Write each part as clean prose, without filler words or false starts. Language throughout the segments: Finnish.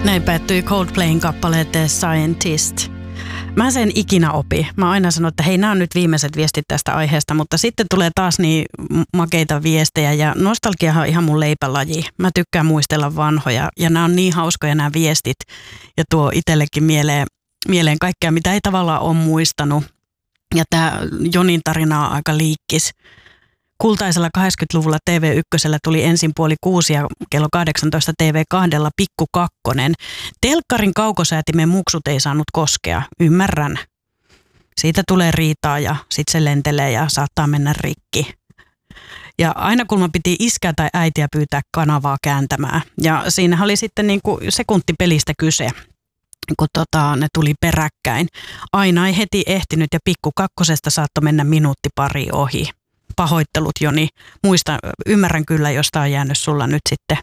Näin päättyi Coldplayn kappale The Scientist. Mä sen ikinä opi. Mä aina sanon, että hei, nämä on nyt viimeiset viestit tästä aiheesta, mutta sitten tulee taas niin makeita viestejä ja nostalgiahan on ihan mun leipälaji. Mä tykkään muistella vanhoja ja nämä on niin hauskoja nämä viestit ja tuo itsellekin mieleen kaikkea, mitä ei tavallaan ole muistanut. Ja tämä Jonin tarina on aika liikkis. Kultaisella 80-luvulla TV1 tuli ensin 5:30 ja kello 18 TV2 Pikku Kakkonen. Telkkarin kaukosäätimen muksut ei saanut koskea, ymmärrän. Siitä tulee riitaa ja sitten se lentelee ja saattaa mennä rikki. Ja aina kun mä piti iskää tai äitiä pyytää kanavaa kääntämään. Ja siinä oli sitten niin kuin sekuntipelistä kyse, kun ne tuli peräkkäin. Aina ei heti ehtinyt ja Pikku Kakkosesta saattoi mennä minuutti pari ohi. Pahoittelut, Joni. Ymmärrän kyllä, jos tämä on jäänyt sulla nyt sitten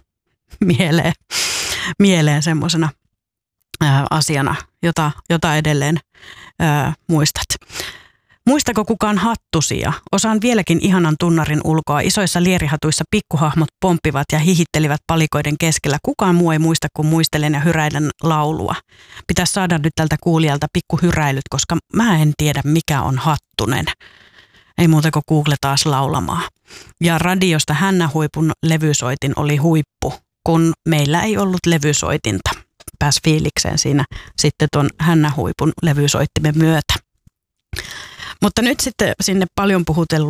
mieleen semmoisena asiana, jota edelleen muistat. Muistako kukaan hattusia? Osaan vieläkin ihanan tunnarin ulkoa. Isoissa lierihatuissa pikkuhahmot pomppivat ja hihittelivät palikoiden keskellä. Kukaan muu ei muista, kun muistelen ja hyräilen laulua. Pitäisi saada nyt tältä kuulijalta pikkuhyräilyt, koska mä en tiedä, mikä on Hattunen. Ei muuta kuin Google taas laulamaan. Ja radiosta Hännähuipun levysoitin oli huippu, kun meillä ei ollut levysoitinta. Pääsi fiilikseen siinä sitten tuon Hännähuipun levysoittimen myötä. Mutta nyt sitten sinne paljon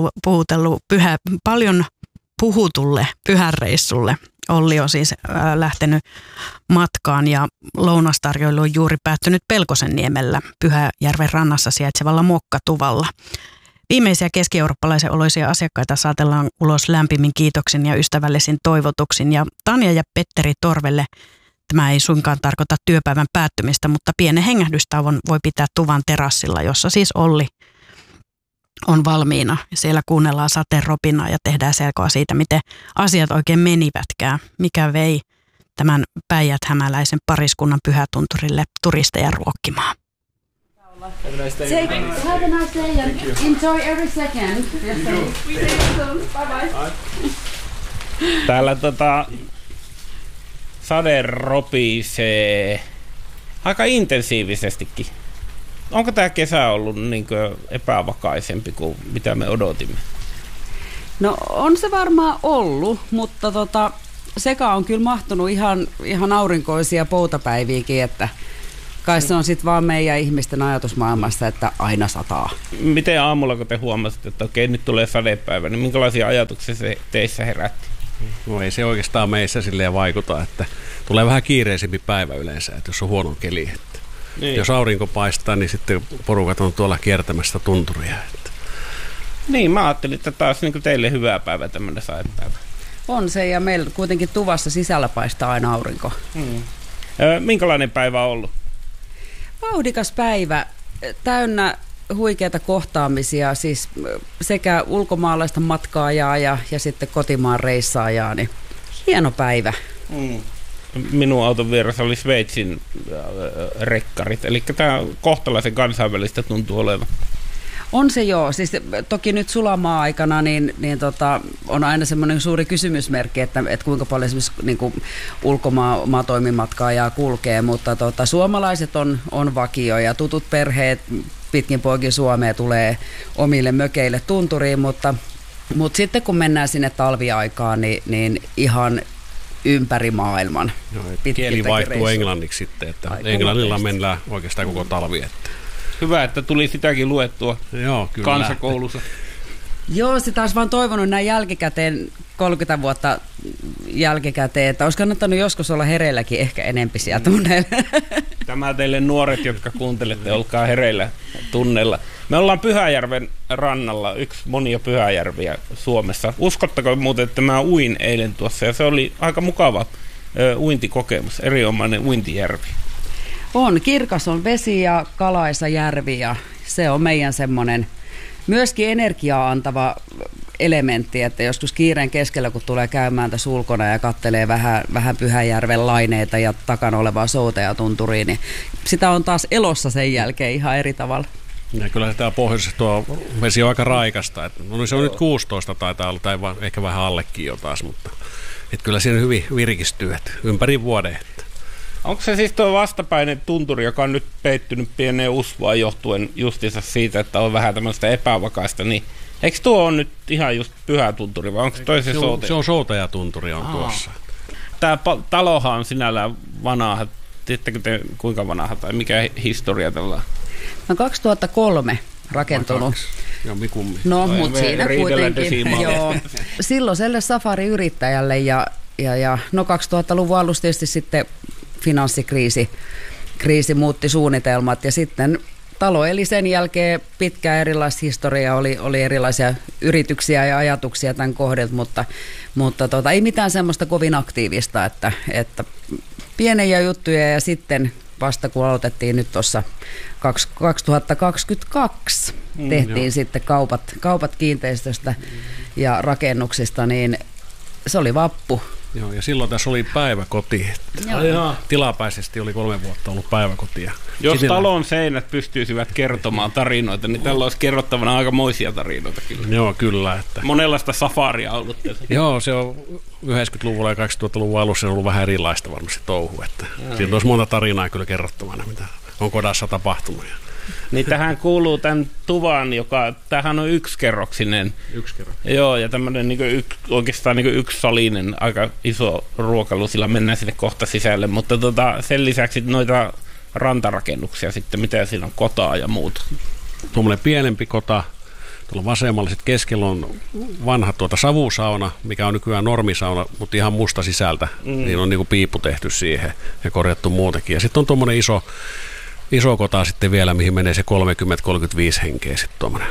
puhutulle pyhäreissulle. Olli on siis lähtenyt matkaan ja lounastarjoilu on juuri päättynyt Pelkosenniemellä Pyhäjärven rannassa sijaitsevalla Mokkatuvalla. Viimeisiä keski-eurooppalaisen oloisia asiakkaita saatellaan ulos lämpimin kiitoksin ja ystävällisin toivotuksin. Ja Tanja ja Petteri Torvelle tämä ei suinkaan tarkoita työpäivän päättymistä, mutta pienen hengähdystauon voi pitää tuvan terassilla, jossa siis Olli on valmiina. Siellä kuunnellaan sateenropinaa ja tehdään selkoa siitä, miten asiat oikein menivätkään. Mikä vei tämän päijät-hämäläisen pariskunnan pyhätunturille turisteja ruokkimaan. Have a nice day and enjoy every second. Yes, bye. Täällä sade ropisee aika intensiivisestikin. Onko tämä kesä ollut niinkö epävakaisempi kuin mitä me odotimme? No on se varmaan ollut, mutta sekä on kyllä mahtunut ihan aurinkoisia poutapäiviäkin, että kai se on sitten vaan meidän ihmisten ajatusmaailmassa, että aina sataa. Miten aamulla, kun te huomasitte, että okei, nyt tulee sadepäivä, niin minkälaisia ajatuksia se teissä herätti? No ei se oikeastaan meissä silleen vaikuta, että tulee vähän kiireisempi päivä yleensä, että jos on huono keli. Että niin. Jos aurinko paistaa, niin sitten porukat on tuolla kiertämässä tunturia. Että. Niin, mä ajattelin, että taas niin teille hyvä päivä tämmöinen sadepäivä. On se, ja meillä kuitenkin tuvassa sisällä paistaa aina aurinko. Minkälainen päivä on ollut? Vauhdikas päivä, täynnä huikeita kohtaamisia, siis sekä ulkomaalaista matkaajaa ja sitten kotimaan reissaajaa, niin hieno päivä. Minun auton vieressä oli Sveitsin rekkarit, eli tämä kohtalaisen kansainvälistä tuntuu olevan. On se joo, siis toki nyt sulamaa-aikana niin on aina semmoinen suuri kysymysmerkki, että kuinka paljon esimerkiksi niin ulkomaatoimimatkaajaa kulkee, mutta suomalaiset on vakio ja tutut perheet pitkin poikin Suomea tulee omille mökeille tunturiin, mutta sitten kun mennään sinne talviaikaan, niin ihan ympäri maailman. No, kieli vaihtuu englanniksi sitten, että englannilla mennään oikeastaan koko talvi. Että. Hyvä, että tuli sitäkin luettua kansakoulussa. Joo, sitä olisi vaan toivonut näin jälkikäteen, 30 vuotta jälkikäteen, että olisi kannattanut joskus olla hereilläkin ehkä enempi siellä tunneilla. Tämä teille nuoret, jotka kuuntelette, olkaa hereillä tunnella. Me ollaan Pyhäjärven rannalla, yksi monia pyhäjärviä Suomessa. Uskottako muuten, että mä uin eilen tuossa ja se oli aika mukava uintikokemus, erinomainen uintijärvi. On, kirkas on vesi ja kalaisa järvi ja se on meidän semmoinen myöskin energiaa antava elementti, että joskus kiireen keskellä, kun tulee käymään tässä ulkona ja kattelee vähän Pyhäjärven laineita ja takana olevaa Soutaja-tunturia, niin sitä on taas elossa sen jälkeen ihan eri tavalla. Ja kyllä tämä pohjoisessa tuo vesi on aika raikasta. Että, no se on nyt 16 taitaa olla, tai ehkä vähän allekin jo taas, mutta että kyllä siinä hyvin virkistyy ympäri vuoden. Että. Onko se siis tuo vastapäinen tunturi, joka on nyt peittynyt pieneen usvaan johtuen justiinsa siitä, että on vähän tämmöistä epävakaista, niin eikö tuo on nyt ihan just pyhä tunturi vai onko toi se soutaja? Se on soutajatunturi on tuossa. Tämä talohan on sinällään vanha. Tiedättekö te kuinka vanha tai mikä historia tällä on? No 2003 rakentunut. No, mutta siinä kuitenkin. Joo. Silloiselle safariyrittäjälle ja no 2000-luvun alussa tietysti sitten finanssikriisi muutti suunnitelmat ja sitten talo eli sen jälkeen pitkää erilaista historiaa, oli erilaisia yrityksiä ja ajatuksia tämän kohdilta, mutta ei mitään semmoista kovin aktiivista, että pieniä juttuja ja sitten vasta kun aloitettiin nyt tuossa 2022 tehtiin sitten kaupat kiinteistöstä ja rakennuksista, niin se oli vappu. Joo, ja silloin tässä oli päiväkoti. Tilapäisesti oli 3 vuotta ollut päiväkotia. Jos talon seinät pystyisivät kertomaan tarinoita, niin tällä olisi kerrottavana aikamoisia tarinoita kyllä. Joo, kyllä. Että monenlaista safaria ollut. Joo, se on 90-luvulla ja 2000-luvun alussa on ollut vähän erilaista varmasti touhu. Siinä olisi monta tarinaa kyllä kerrottavana, mitä on kodassa tapahtunut. Niin tähän kuuluu tämän tuvan, tämähän on yksikerroksinen. Joo, ja tämmöinen oikeastaan yksisalinen, aika iso ruokailu, sillä mennään sinne kohta sisälle, mutta sen lisäksi noita rantarakennuksia sitten, mitä siinä on, kotaa ja muuta. Tuommoinen pienempi kota, tuolla vasemmalla sitten keskellä on vanha savusauna, mikä on nykyään normisauna, mutta ihan musta sisältä, niin on piippu tehty siihen ja korjattu muutenkin. Ja sitten on tuommoinen iso kota sitten vielä, mihin menee se 30-35 henkeä sitten tuommoinen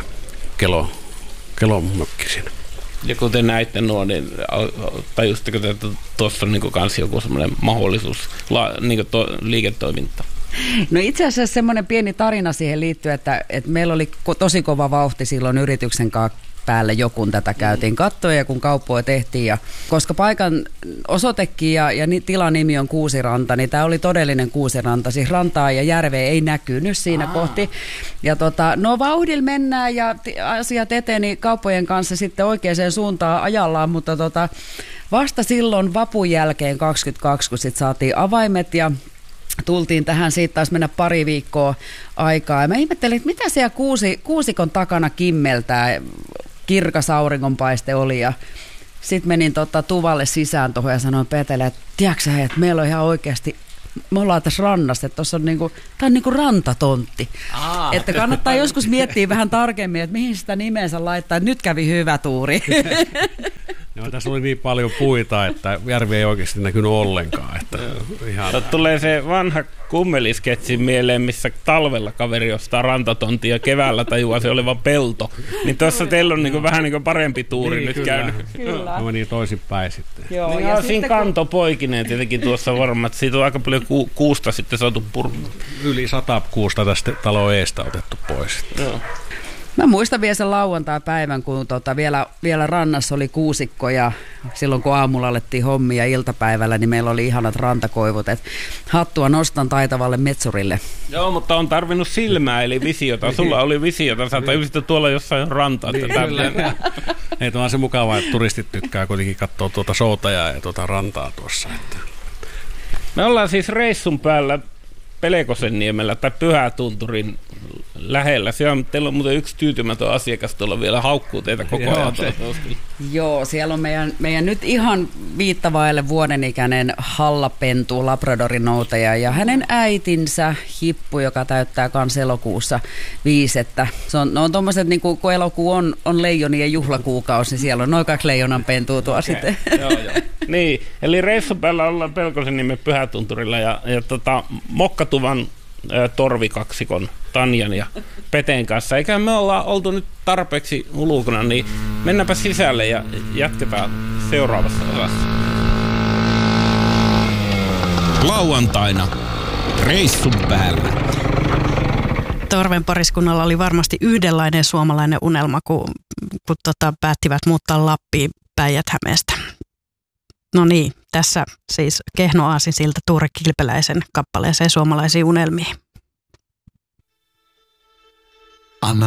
kelomökki siinä. Ja kuten näitte niin tajusitteko te, että tuossa on kans joku semmoinen mahdollisuus liiketoiminta? No itse asiassa semmoinen pieni tarina siihen liittyy, että meillä oli tosi kova vauhti silloin yrityksen kanssa päälle jo, kun tätä käytiin kattoja ja kun kauppoja tehtiin. Ja koska paikan osoitekin ja tilan nimi on Kuusiranta, niin tämä oli todellinen Kuusiranta. Siis rantaa ja järveä ei näkynyt siinä kohti. Ja vauhdilla mennään ja asiat eteni kauppojen kanssa sitten oikeaan suuntaan ajallaan, mutta vasta silloin vapun jälkeen 22, kun sitten saatiin avaimet ja tultiin tähän, siitä taisi mennä pari viikkoa aikaa. Ja mä ihmettelin, että mitä siellä kuusikon takana kimmeltää, kirkas auringonpaiste oli. Ja sitten menin tuvalle sisään tuohon ja sanoin Petelle, että tiedätkö sä, että meillä on ihan oikeasti, me ollaan tässä rannassa, että tuossa on tää on rantatontti. Että kannattaa joskus miettiä vähän tarkemmin, että mihin sitä nimensä laittaa, että nyt kävi hyvä tuuri. Joo, tässä oli niin paljon puita, että järvi ei oikeasti näkynyt ollenkaan. Että ihan tulee se vanha kummelisketsi mieleen, missä talvella kaveri ostaa rantatontia ja keväällä tajuaa se olevan pelto. Niin tuossa teillä on vähän parempi tuuri nyt käynyt. Kyllä. Ne meni toisinpäin sitten. Joo, niin ja siinä kanto poikineen tietenkin tuossa varmaan, että siitä on aika paljon kuusta sitten saatu purkua. Yli 100 kuusta tästä talon eestä otettu pois. Joo. Mä muistan vielä sen lauantai-päivän, kun vielä rannassa oli kuusikko ja silloin kun aamulla alettiin hommia iltapäivällä, niin meillä oli ihanat rantakoivut. Et hattua nostan taitavalle metsurille. Joo, mutta on tarvinnut silmää eli visiota. Sulla oli visiota, sä tajusit tuolla jossain rantaa. Ei, tuo on se mukavaa, että turistit tykkää kuitenkin katsoa tuota soutajaa ja tuota rantaa tuossa. Me ollaan siis reissun päällä Pelekosenniemellä tai Pyhätunturin lähellä. Teillä on muuten yksi tyytymätön asiakas tuolla vielä haukkuu teitä koko ajan. Joo, siellä on meidän nyt ihan viittavaille vuoden ikäinen hallapentu, labradorinoutaja ja hänen äitinsä Hippu, joka täyttää kans elokuussa 5. Se on tommoset, niin kun elokuu on leijonien juhlakuukausi, niin siellä on noin 2 leijonanpentua tuo sitten. Joo. Niin, eli reissun päällä ollaan Pelkosenniemen Pyhätunturilla ja Mokkatuvan torvikaksikon Tanjan ja Peten kanssa. Eikä me olla oltu nyt tarpeeksi ulkona, niin mennäänpä sisälle ja jatketaan seuraavassa osassa. Lauantaina reissun päällä. Torven pariskunnalla oli varmasti yhdenlainen suomalainen unelma, kun päättivät muuttaa Lappiin Päijät-Hämeestä. No niin, tässä siis Kehno Aasinsilta Tuure Kilpeläisen kappaleeseen Suomalaisiin unelmiin.